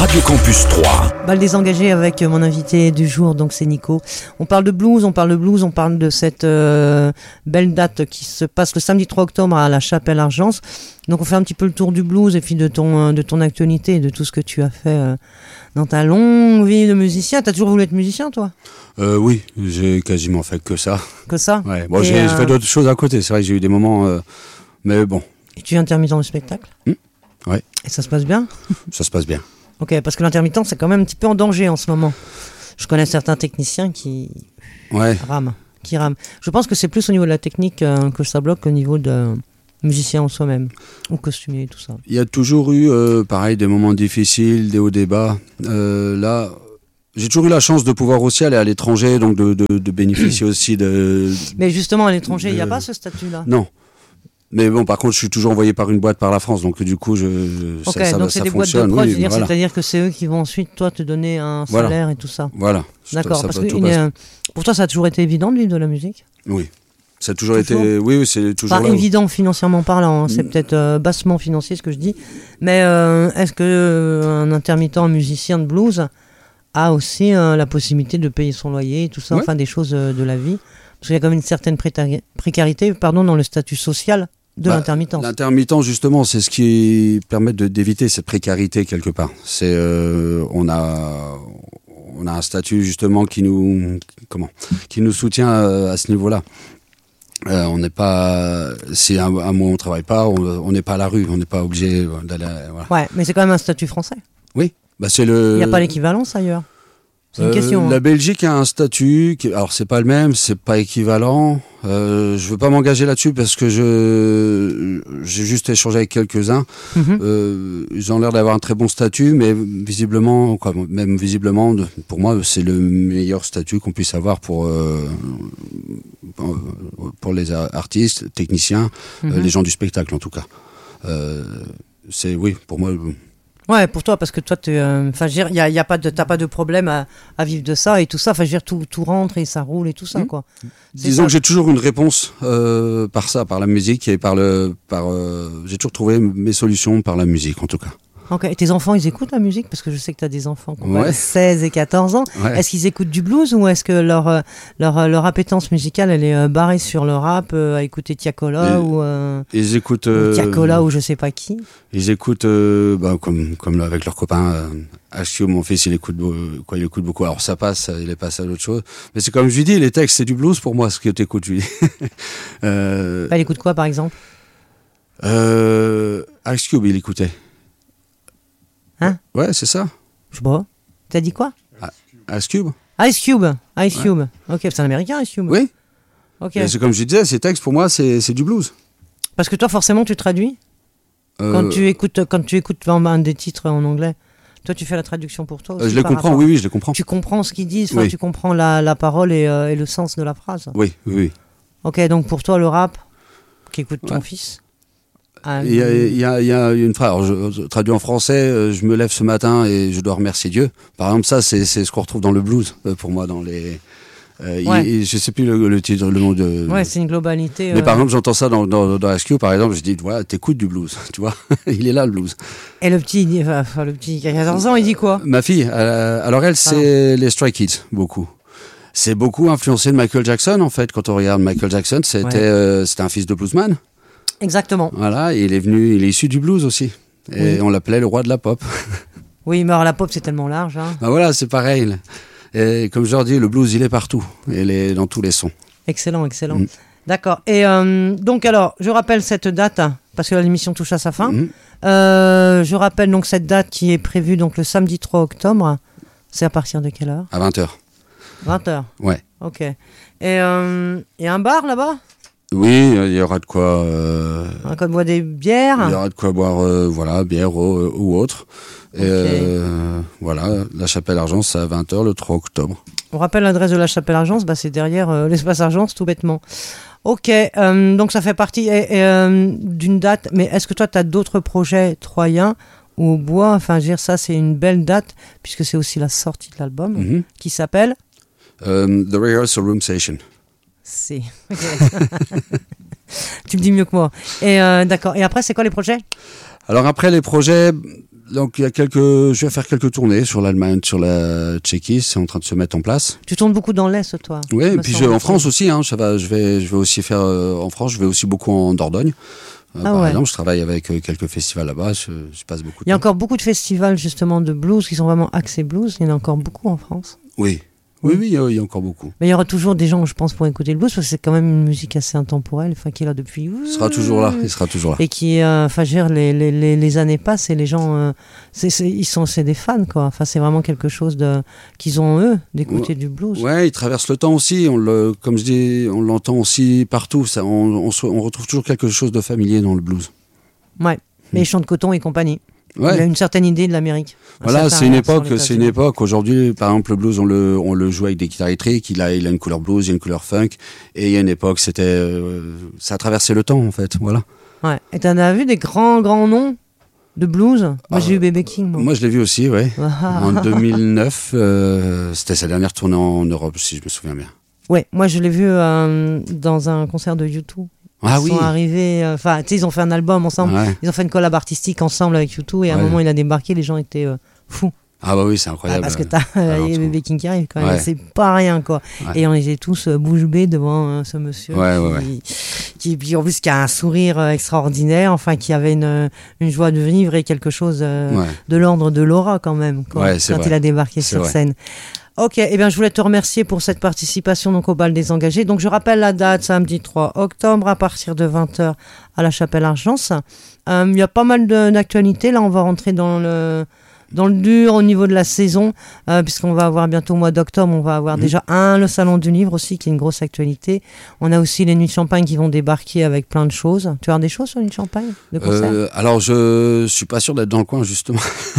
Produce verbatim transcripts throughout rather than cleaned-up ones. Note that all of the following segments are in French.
Radio Campus trois. Bal désengagé avec mon invité du jour, donc c'est Nico. On parle de blues, on parle de blues, on parle de cette euh, belle date qui se passe le samedi trois octobre à la Chapelle-Argence. Donc on fait un petit peu le tour du blues et puis de ton, de ton actualité et de tout ce que tu as fait euh, dans ta longue vie de musicien. T'as toujours voulu être musicien, toi ? euh, Oui, j'ai quasiment fait que ça. Que ça ? Ouais. Bon, et j'ai, euh... j'ai fait d'autres choses à côté, c'est vrai que j'ai eu des moments... Euh, mais bon. Et tu es intermittent du spectacle ? mmh, Ouais. Et ça se passe bien ? Ça se passe bien. Ok, parce que l'intermittent, c'est quand même un petit peu en danger en ce moment. Je connais certains techniciens qui ouais. rament, qui rament. Je pense que c'est plus au niveau de la technique euh, que ça bloque qu'au niveau de musicien en soi-même, ou costumier et tout ça. Il y a toujours eu, euh, pareil, des moments difficiles, des hauts, des bas. Euh, là, j'ai toujours eu la chance de pouvoir aussi aller à l'étranger, donc de, de, de bénéficier aussi de... Mais justement, à l'étranger, il de... n'y a pas ce statut-là ? Non. Mais bon, par contre, je suis toujours envoyé par une boîte par la France, donc du coup, je, je okay, ça, ça, donc ça c'est des fonctionne. boîtes de prod, oui, voilà. c'est-à-dire que c'est eux qui vont ensuite, toi, te donner un salaire voilà. et tout ça. Voilà. D'accord, ça, parce ça que une, euh, pour toi, ça a toujours été évident de vivre de la musique ? Oui. Ça a toujours, toujours été... Oui, oui, c'est toujours Pas là, évident financièrement parlant, hein. C'est mmh. peut-être euh, bassement financier ce que je dis, mais euh, est-ce que euh, un intermittent musicien de blues a aussi euh, la possibilité de payer son loyer et tout ça, ouais. Enfin des choses euh, de la vie ? Parce qu'il y a quand même une certaine préta- précarité pardon, dans le statut social de bah, l'intermittence. L'intermittent, justement, c'est ce qui permet de, d'éviter cette précarité quelque part. C'est, euh, on a, on a un statut justement qui nous, comment, qui nous soutient à, à ce niveau-là. Euh, on n'est pas, si un, un mois on travaille pas, on n'est pas à la rue, on n'est pas obligé d'aller. Voilà. Ouais, mais c'est quand même un statut français. Oui, bah c'est le. Il n'y a pas l'équivalence ailleurs. C'est une euh, question. La hein. Belgique a un statut, qui, alors c'est pas le même, c'est pas équivalent. Euh, je veux pas m'engager là-dessus parce que je j'ai juste échangé avec quelques-uns. Mm-hmm. Euh, ils ont l'air d'avoir un très bon statut, mais visiblement, quoi, même visiblement, pour moi, c'est le meilleur statut qu'on puisse avoir pour euh, pour les artistes, techniciens, mm-hmm. euh, les gens du spectacle en tout cas. Euh, c'est oui, pour moi. Ouais, pour toi, parce que toi, tu, enfin, euh, il y a, y a pas de, t'as pas de problème à, à vivre de ça et tout ça. Enfin, je veux dire, tout, tout rentre et ça roule et tout ça, mmh. quoi. C'est Disons ça. que j'ai toujours une réponse euh, par ça, par la musique et par le, par. Euh, j'ai toujours trouvé mes solutions par la musique, en tout cas. Ok. Et tes enfants, ils écoutent la musique ? Parce que je sais que tu as des enfants qui ont ouais. seize et quatorze ans. Ouais. Est-ce qu'ils écoutent du blues ou est-ce que leur, leur, leur appétence musicale, elle est barrée sur le rap, euh, à écouter Tiakola ou, euh, ils écoutent, euh, ou Tiakola ou je sais pas qui ? Ils écoutent, euh, bah, comme, comme avec leurs copains. Euh, H Q, mon fils, il écoute, quoi, il écoute beaucoup. Alors ça passe, il est passé à d'autres choses. Mais c'est comme je lui dis, les textes, c'est du blues pour moi, ce que tu écoutes, je lui dis. euh, bah, il écoute quoi, par exemple ? euh, Ice Cube, il écoutait. Hein ? Ouais, c'est ça. Je sais pas. T'as dit quoi ? Ice Cube. Ice Cube. Ice Cube. Ouais. Ok, c'est un américain, Ice Cube. Oui. Ok. Et c'est comme je disais, ces textes, pour moi, c'est, c'est du blues. Parce que toi, forcément, tu traduis euh... quand tu écoutes, quand tu écoutes un des titres en anglais. Toi, tu fais la traduction pour toi aussi, euh, Je les comprends, rapport. oui, oui, je les comprends. Tu comprends ce qu'ils disent, oui. Tu comprends la, la parole et, euh, et le sens de la phrase. Oui, oui, oui. Ok, donc pour toi, le rap, qu'écoute ton ouais. fils. Il y a, il y a, il y a une phrase, alors je, je traduis en français, je me lève ce matin et je dois remercier Dieu. Par exemple, ça, c'est, c'est ce qu'on retrouve dans le blues, pour moi, dans les... Euh, ouais. il, je sais plus le, le titre, le nom de... Ouais, c'est une globalité. Mais euh... par exemple, j'entends ça dans, dans, dans S Q, par exemple, je dis, voilà, t'écoutes du blues, tu vois, il est là, le blues. Et le petit, enfin, le petit qui a quatorze ans, il dit quoi ? Ma fille, euh, alors elle, c'est ah les Stray Kids, beaucoup. C'est beaucoup influencé de Michael Jackson, en fait, quand on regarde Michael Jackson, c'était, ouais. euh, c'était un fils de bluesman. Exactement. Voilà, et il est venu, il est issu du blues aussi. Et oui. On l'appelait le roi de la pop. Oui, mais alors la pop, c'est tellement large. Hein. Ben voilà, c'est pareil. Et comme je leur dis, le blues, il est partout. Il est dans tous les sons. Excellent, excellent. Mmh. D'accord. Et euh, donc, alors, je rappelle cette date, parce que l'émission touche à sa fin. Mmh. Euh, je rappelle donc cette date qui est prévue donc, le samedi trois octobre. C'est à partir de quelle heure ? À vingt heures. vingt heures ? Ouais. Ok. Et euh, il y a un bar là-bas ? Oui, il y aura de quoi... Euh... Il y aura de quoi boire des bières ? Il y aura de quoi boire, euh, voilà, bière ou, ou autre. Et okay. euh, voilà, la Chapelle-Argence, c'est à vingt heures le trois octobre. On rappelle l'adresse de la Chapelle-Argence, bah, c'est derrière euh, l'espace Argence, tout bêtement. Ok, euh, donc ça fait partie et, et, euh, d'une date, mais est-ce que toi, tu as d'autres projets troyens ou au bois ? Enfin, je veux dire, ça, c'est une belle date, puisque c'est aussi la sortie de l'album, mm-hmm. qui s'appelle um, The Rehearsal Room Station. C'est... Tu me dis mieux que moi. Et euh, d'accord. Et après, c'est quoi les projets ? Alors après, les projets, Donc il y a quelques, je vais faire quelques tournées sur l'Allemagne, sur la Tchéquie, c'est en train de se mettre en place. Tu tournes beaucoup dans l'Est, toi. Oui, et puis je, en France aussi, hein, ça va, je vais, je vais aussi faire euh, en France, je vais aussi beaucoup en Dordogne. Euh, ah par ouais. exemple, je travaille avec euh, quelques festivals là-bas, je, je passe beaucoup de temps. Il y a encore beaucoup de festivals justement de blues qui sont vraiment axés blues, il y en a encore beaucoup en France. Oui. Oui, oui, il y, a, il y a encore beaucoup. Mais il y aura toujours des gens, je pense, pour écouter le blues, parce que c'est quand même une musique assez intemporelle, enfin, qui est là depuis... Il sera toujours là, il sera toujours là. Et qui, euh, enfin, je veux dire, les, les, les, les années passent et les gens, euh, c'est, c'est, ils sont, c'est des fans, quoi. Enfin, c'est vraiment quelque chose de, qu'ils ont, eux, d'écouter ouais. du blues. Ouais, il traverse le temps aussi, on le, comme je dis, on l'entend aussi partout, ça, on, on, on retrouve toujours quelque chose de familier dans le blues. Ouais, les hmm. Chants de Coton et compagnie. Ouais. Il a une certaine idée de l'Amérique. Voilà, c'est une époque, c'est une époque. Aujourd'hui, par exemple, le blues, on le, on le joue avec des guitares électriques. Il a, il a une couleur blues, il y a une couleur funk. Et il y a une époque, c'était, euh, ça a traversé le temps, en fait. Voilà. Ouais. Et t'en as vu des grands, grands noms de blues? Moi, ah, j'ai eu B B King. Moi, moi je l'ai vu aussi, ouais. En deux mille neuf, euh, c'était sa dernière tournée en Europe, si je me souviens bien. Ouais, moi, je l'ai vu euh, dans un concert de U deux. Ah ils oui. sont arrivés, enfin, euh, tu sais, ils ont fait un album ensemble, ouais. Ils ont fait une collab artistique ensemble avec U deux, et à ouais. un moment, il a débarqué, les gens étaient euh, fous. Ah bah oui, c'est incroyable. Ah, parce que t'as euh, les B B King qui arrivent quand même, ouais. C'est pas rien, quoi. Ouais. Et on était tous euh, bouche bée devant euh, ce monsieur ouais, qui, ouais, ouais. qui, qui, en plus, qui a un sourire euh, extraordinaire, enfin, qui avait une, une joie de vivre et quelque chose euh, ouais. de l'ordre de l'aura quand même, quoi, ouais, quand vrai. Il a débarqué c'est sur vrai. scène. Ok, eh bien, je voulais te remercier pour cette participation donc, au Bal des Engagés. Donc, je rappelle la date, samedi trois octobre, à partir de vingt heures à la Chapelle-Argence. Euh, il y a pas mal de, d'actualités. Là, on va rentrer dans le, dans le dur au niveau de la saison, euh, puisqu'on va avoir bientôt au mois d'octobre, on va avoir mmh. déjà un, le Salon du Livre aussi, qui est une grosse actualité. On a aussi les Nuits de Champagne qui vont débarquer avec plein de choses. Tu vas avoir des choses sur les Nuits de Champagne, de concerts euh, Alors, je suis pas sûr d'être dans le coin, justement.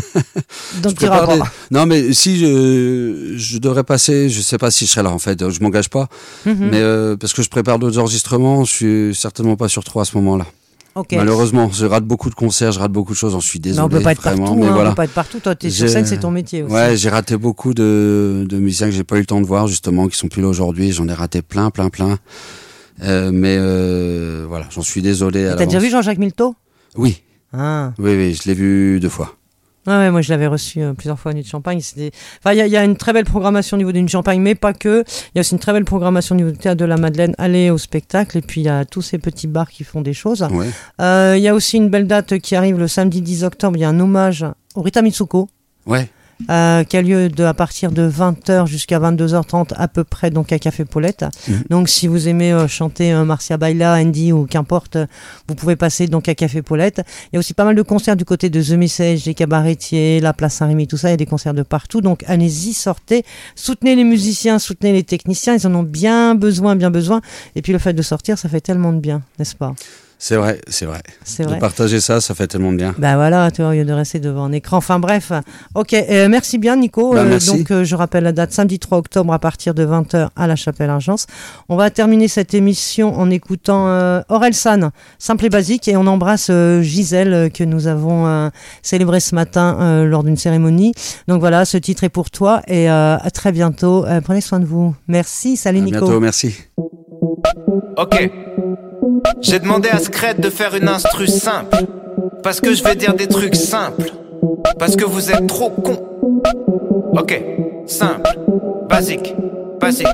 Donc, tu iras pas. Des... Non, mais si je, je devrais passer, je sais pas si je serai là, en fait. Je m'engage pas. Mmh. Mais euh, parce que je prépare d'autres enregistrements, je suis certainement pas sur trois à ce moment-là. Okay. Malheureusement, je rate beaucoup de concerts, je rate beaucoup de choses, j'en suis désolé. Non, on peut pas être vraiment, partout, mais hein, voilà. on peut pas être partout. Toi, t'es sur scène, c'est ton métier aussi. Ouais, j'ai raté beaucoup de, de musiciens que j'ai pas eu le temps de voir, justement, qui sont plus là aujourd'hui. J'en ai raté plein, plein, plein. Euh, mais euh, voilà, j'en suis désolé. T'as déjà vu Jean-Jacques Milteau? Oui. Ah. Oui, oui, je l'ai vu deux fois. Ouais, ouais, moi je l'avais reçu euh, plusieurs fois à Nuit de Champagne. C'était... Enfin, il y, y a une très belle programmation au niveau de Nuit de Champagne, mais pas que. Il y a aussi une très belle programmation au niveau du Théâtre de la Madeleine. Allez au spectacle. Et puis il y a tous ces petits bars qui font des choses. Ouais. Euh, il y a aussi une belle date qui arrive le samedi dix octobre. Il y a un hommage au Rita Mitsuko. Ouais. Euh, qui a lieu de, à partir de vingt heures jusqu'à vingt-deux heures trente à peu près, donc à Café Paulette. Mmh. Donc si vous aimez euh, chanter euh, Marcia Baila, Andy ou qu'importe, euh, vous pouvez passer donc à Café Paulette. Il y a aussi pas mal de concerts du côté de The Message, les cabaretiers, la Place Saint-Rémy, tout ça, il y a des concerts de partout, donc allez-y, sortez, soutenez les musiciens, soutenez les techniciens, ils en ont bien besoin, bien besoin, et puis le fait de sortir, ça fait tellement de bien, n'est-ce pas ? C'est vrai, c'est vrai. C'est de vrai. partager ça, ça fait tellement de bien. Bah voilà, tu vois, au lieu de rester devant un écran. Enfin bref, ok, euh, merci bien Nico. Bah, merci. Euh, donc euh, je rappelle la date, samedi trois octobre à partir de vingt heures à la Chapelle-Argence. On va terminer cette émission en écoutant euh, Orelsan, simple et basique, et on embrasse euh, Gisèle euh, que nous avons euh, célébré ce matin euh, lors d'une cérémonie. Donc voilà, ce titre est pour toi et euh, à très bientôt. Euh, prenez soin de vous. Merci, salut à Nico. À bientôt, merci. Ok. J'ai demandé à Scred de faire une instru simple. Parce que je vais dire des trucs simples. Parce que vous êtes trop cons. Ok, simple, basique, basique.